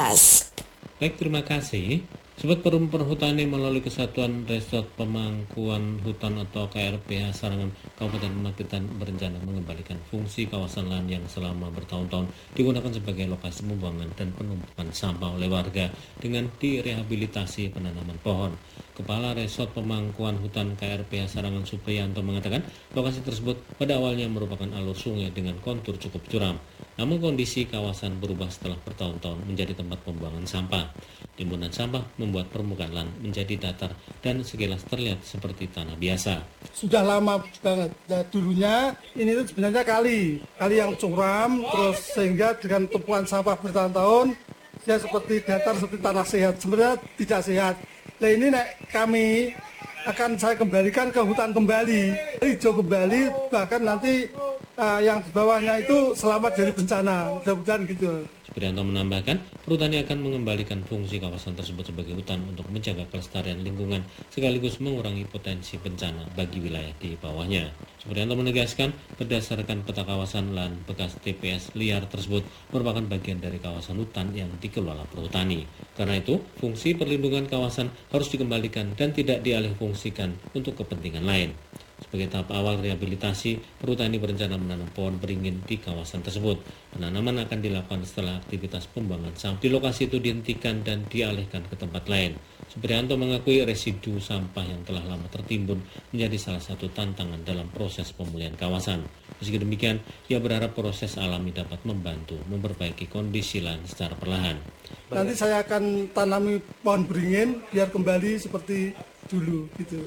tuntas. Baik, terima kasih. Sobat Perum Perhutani melalui Kesatuan Resort Pemangkuan Hutan atau KRPH Sarangan Kabupaten Magetan berencana mengembalikan fungsi kawasan lahan yang selama bertahun-tahun digunakan sebagai lokasi pembuangan dan penumpukan sampah oleh warga dengan direhabilitasi penanaman pohon. Kepala Resort Pemangkuan Hutan KRPH Sarangan Supriyanto mengatakan lokasi tersebut pada awalnya merupakan alur sungai dengan kontur cukup curam. Namun kondisi kawasan berubah setelah bertahun-tahun menjadi tempat pembuangan sampah. Timbunan sampah membuat permukaan lahan menjadi datar dan sekilas terlihat seperti tanah biasa. Sudah lama banget. Nah, dulunya ini itu sebenarnya kali yang curam, terus sehingga dengan tumpukan sampah bertahun-tahun dia seperti datar seperti tanah sehat. Sebenarnya tidak sehat. Nah ini kami akan saya kembalikan ke hutan kembali, hijau kembali, bahkan nanti yang di bawahnya itu selamat dari bencana, mudah-mudahan gitu. Supriyanto menambahkan, perhutani akan mengembalikan fungsi kawasan tersebut sebagai hutan untuk menjaga kelestarian lingkungan sekaligus mengurangi potensi bencana bagi wilayah di bawahnya. Supriyanto menegaskan, berdasarkan peta kawasan lahan bekas TPS liar tersebut merupakan bagian dari kawasan hutan yang dikelola perhutani. Karena itu, fungsi perlindungan kawasan harus dikembalikan dan tidak dialihfungsikan untuk kepentingan lain. Sebagai tahap awal rehabilitasi, perhutani berencana menanam pohon beringin di kawasan tersebut. Penanaman akan dilakukan setelah aktivitas pembuangan sampah di lokasi itu dihentikan dan dialihkan ke tempat lain. Supriyanto mengakui residu sampah yang telah lama tertimbun menjadi salah satu tantangan dalam proses pemulihan kawasan. Meski demikian, ia berharap proses alami dapat membantu memperbaiki kondisi lahan secara perlahan. Nanti saya akan tanami pohon beringin biar kembali seperti dulu gitu.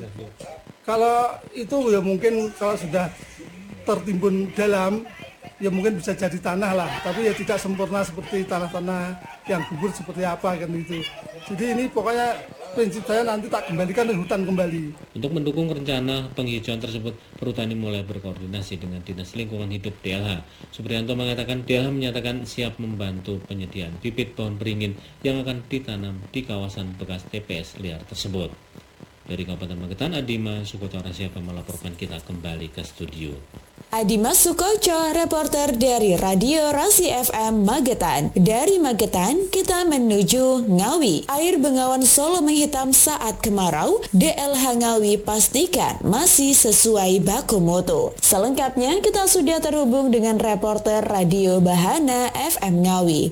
Kalau itu ya mungkin kalau sudah tertimbun dalam ya mungkin bisa jadi tanah lah, tapi ya tidak sempurna seperti tanah-tanah yang gugur seperti apa kan itu. Jadi ini pokoknya prinsip saya nanti tak kembalikan ke hutan kembali. Untuk mendukung rencana penghijauan tersebut, perhutani mulai berkoordinasi dengan Dinas Lingkungan Hidup DLH. Supriyanto mengatakan DLH menyatakan siap membantu penyediaan bibit pohon beringin yang akan ditanam di kawasan bekas TPS liar tersebut. Dari Kabupaten Magetan, Adima Sukoco Rasiapa melaporkan. Kita kembali ke studio. Adimas Sukoco, reporter dari Radio Rasi FM Magetan. Dari Magetan, kita menuju Ngawi. Air Bengawan Solo menghitam saat kemarau. DLH Ngawi pastikan masih sesuai baku mutu. Selengkapnya, kita sudah terhubung dengan reporter Radio Bahana FM Ngawi,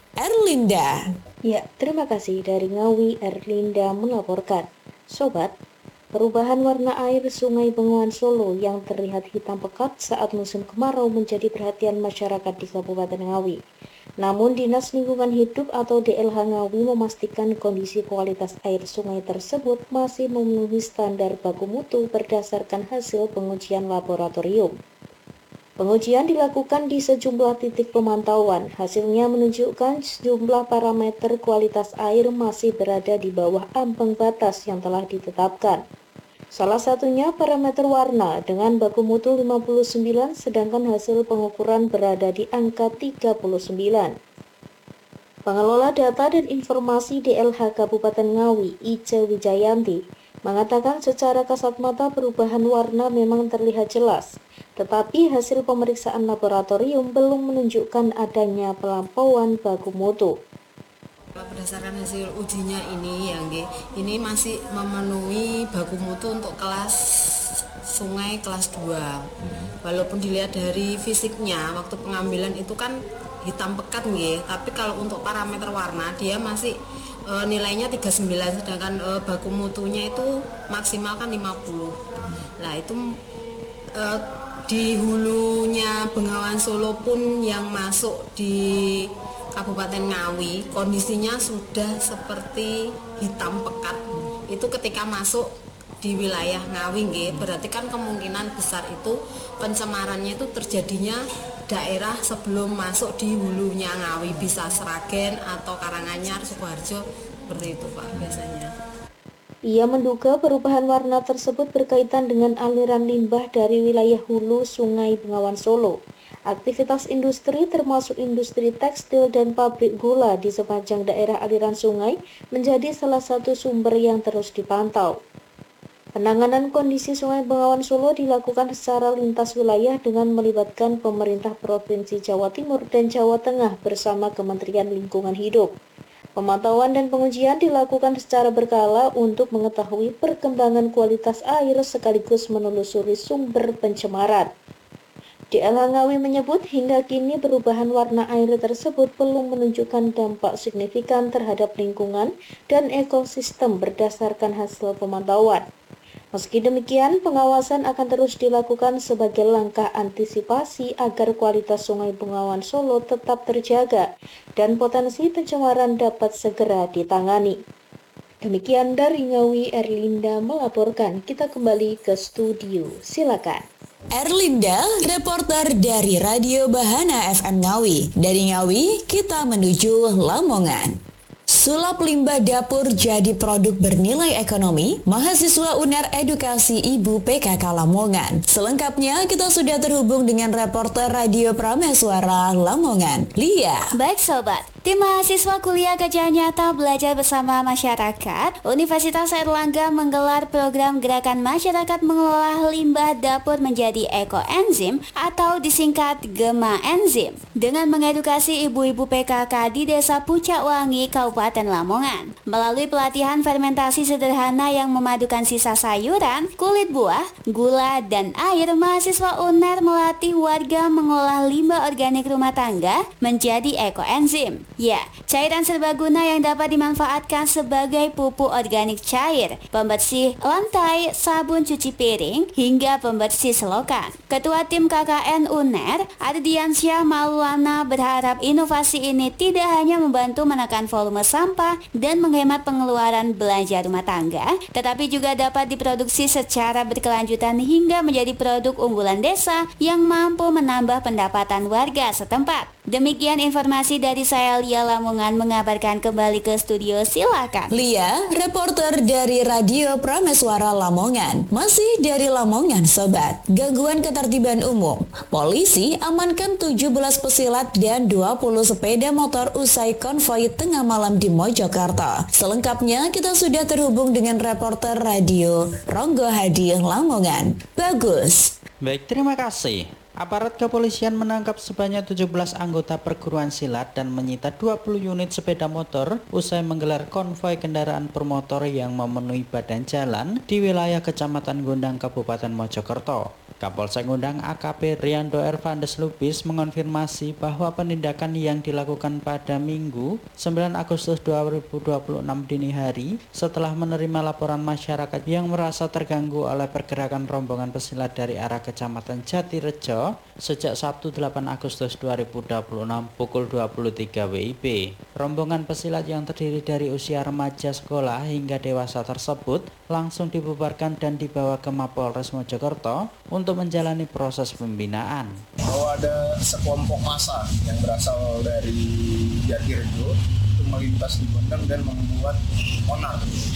Erlinda. Ya, terima kasih. Dari Ngawi, Erlinda melaporkan. Sobat, perubahan warna air Sungai Bengawan Solo yang terlihat hitam pekat saat musim kemarau menjadi perhatian masyarakat di Kabupaten Ngawi. Namun Dinas Lingkungan Hidup atau DLH Ngawi memastikan kondisi kualitas air sungai tersebut masih memenuhi standar baku mutu berdasarkan hasil pengujian laboratorium. Pengujian dilakukan di sejumlah titik pemantauan. Hasilnya menunjukkan sejumlah parameter kualitas air masih berada di bawah ambang batas yang telah ditetapkan. Salah satunya parameter warna dengan baku mutu 59, sedangkan hasil pengukuran berada di angka 39. Pengelola Data dan Informasi DLH Kabupaten Ngawi, Ice Wijayanti, mengatakan secara kasat mata perubahan warna memang terlihat jelas, tetapi hasil pemeriksaan laboratorium belum menunjukkan adanya pelampauan baku mutu. Berdasarkan hasil ujinya ini masih memenuhi baku mutu untuk kelas sungai kelas 2. Walaupun dilihat dari fisiknya waktu pengambilan itu kan hitam pekat tapi kalau untuk parameter warna dia masih nilainya 39, sedangkan baku mutunya itu maksimal kan 50. Nah itu di hulunya Bengawan Solo pun yang masuk di Kabupaten Ngawi kondisinya sudah seperti hitam pekat. Itu ketika masuk di wilayah Ngawi berarti kan kemungkinan besar itu pencemarannya itu terjadinya daerah sebelum masuk di hulunya Ngawi, bisa Sragen atau Karanganyar, Sukoharjo, seperti itu Pak biasanya. Ia menduga perubahan warna tersebut berkaitan dengan aliran limbah dari wilayah hulu Sungai Bengawan Solo. Aktivitas industri termasuk industri tekstil dan pabrik gula di sepanjang daerah aliran sungai menjadi salah satu sumber yang terus dipantau. Penanganan kondisi Sungai Bengawan Solo dilakukan secara lintas wilayah dengan melibatkan pemerintah Provinsi Jawa Timur dan Jawa Tengah bersama Kementerian Lingkungan Hidup. Pemantauan dan pengujian dilakukan secara berkala untuk mengetahui perkembangan kualitas air sekaligus menelusuri sumber pencemaran. DLH Ngawi menyebut hingga kini perubahan warna air tersebut belum menunjukkan dampak signifikan terhadap lingkungan dan ekosistem berdasarkan hasil pemantauan. Meski demikian, pengawasan akan terus dilakukan sebagai langkah antisipasi agar kualitas Sungai Bengawan Solo tetap terjaga dan potensi pencemaran dapat segera ditangani. Demikian dari Ngawi, Erlinda melaporkan. Kita kembali ke studio. Silakan. Erlinda, reporter dari Radio Bahana FM Ngawi. Dari Ngawi, kita menuju Lamongan. Sulap limbah dapur jadi produk bernilai ekonomi, mahasiswa UNER Edukasi Ibu PKK Lamongan. Selengkapnya kita sudah terhubung dengan reporter Radio Prameswara Lamongan, Lia. Baik sobat, tim mahasiswa kuliah Kerja Nyata Belajar Bersama Masyarakat Universitas Airlangga menggelar program Gerakan Masyarakat Mengelola Limbah Dapur Menjadi Ekoenzim atau disingkat GEMA Enzim dengan mengedukasi ibu-ibu PKK di Desa Pucak Wangi, Kabupaten Lamongan. Melalui pelatihan fermentasi sederhana yang memadukan sisa sayuran, kulit buah, gula, dan air, mahasiswa UNER melatih warga mengolah limbah organik rumah tangga menjadi ekoenzim. Ya, cairan serbaguna yang dapat dimanfaatkan sebagai pupuk organik cair, pembersih lantai, sabun cuci piring, hingga pembersih selokan. Ketua tim KKN UNER, Ardiansyah Maulana, berharap inovasi ini tidak hanya membantu menekan volume sampah dan menghemat pengeluaran belanja rumah tangga, tetapi juga dapat diproduksi secara berkelanjutan hingga menjadi produk unggulan desa yang mampu menambah pendapatan warga setempat. Demikian informasi dari saya, Lia Lamongan, mengabarkan. Kembali ke studio, silakan. Lia, reporter dari Radio Prameswara Lamongan. Masih dari Lamongan, sobat. Gangguan ketertiban umum. Polisi amankan 17 pesilat dan 20 sepeda motor usai konvoi tengah malam di Mojokerto. Selengkapnya kita sudah terhubung dengan reporter Radio Ronggo Hadi Lamongan. Bagus. Baik, terima kasih. Aparat kepolisian menangkap sebanyak 17 anggota perguruan silat dan menyita 20 unit sepeda motor usai menggelar konvoi kendaraan bermotor yang memenuhi badan jalan di wilayah Kecamatan Gondang, Kabupaten Mojokerto. Kapolsek Gondang AKP Riando Ervandes Lubis mengonfirmasi bahwa penindakan yang dilakukan pada Minggu 9 Agustus 2026 dini hari setelah menerima laporan masyarakat yang merasa terganggu oleh pergerakan rombongan pesilat dari arah Kecamatan Jatirejo sejak Sabtu 8 Agustus 2026 pukul 23 WIB. Rombongan pesilat yang terdiri dari usia remaja sekolah hingga dewasa tersebut langsung dibubarkan dan dibawa ke Mapolres Mojokerto untuk menjalani proses pembinaan. Bahwa ada sekelompok massa yang berasal dari Jatirejo itu melintas di Gondang dan membuat onar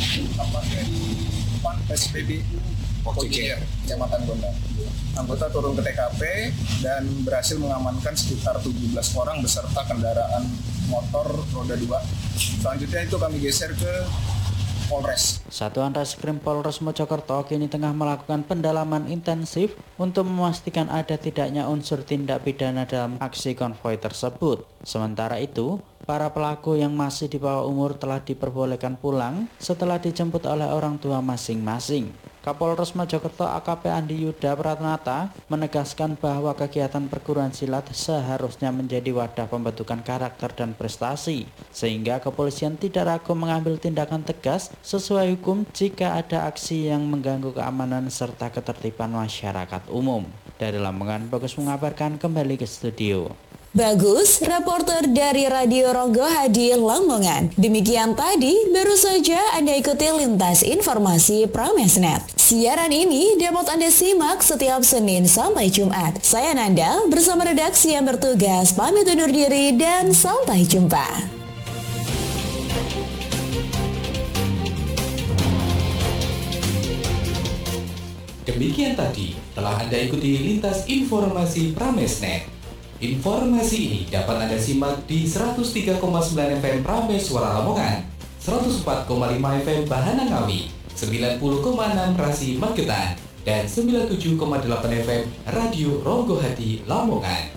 dari depan SPBU Pojiker, Kecamatan Gondang. Anggota turun ke TKP dan berhasil mengamankan sekitar 17 orang beserta kendaraan motor roda 2. Selanjutnya itu kami geser ke Polres. Satuan Reskrim Polres Mojokerto kini tengah melakukan pendalaman intensif untuk memastikan ada tidaknya unsur tindak pidana dalam aksi konvoi tersebut. Sementara itu, para pelaku yang masih di bawah umur telah diperbolehkan pulang setelah dijemput oleh orang tua masing-masing. Kapolres Mojokerto AKP Andi Yuda Pratnata menegaskan bahwa kegiatan perguruan silat seharusnya menjadi wadah pembentukan karakter dan prestasi, sehingga kepolisian tidak ragu mengambil tindakan tegas sesuai hukum jika ada aksi yang mengganggu keamanan serta ketertiban masyarakat umum. Dari Lamongan, Bagus mengabarkan. Kembali ke studio. Bagus, reporter dari Radio Ronggo Hadi Lamongan. Demikian tadi, baru saja Anda ikuti lintas informasi Pramesnet. Siaran ini dapat Anda simak setiap Senin sampai Jumat. Saya Nanda bersama redaksi yang bertugas pamit undur diri dan sampai jumpa. Demikian tadi telah Anda ikuti lintas informasi Pramesnet. Informasi ini dapat Anda simak di 103,9 FM Prameswara Lamongan, 104,5 FM Bahana Ngawi, 90,6 Rasi Magetan, dan 97,8 FM Radio Ronggo Hadi Lamongan.